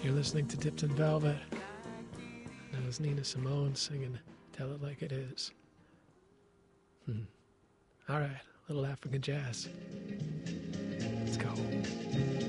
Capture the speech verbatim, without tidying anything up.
You're listening to Dipped in Velvet. That was Nina Simone singing Tell It Like It Is. Hmm. All right, a little African jazz. Let's go.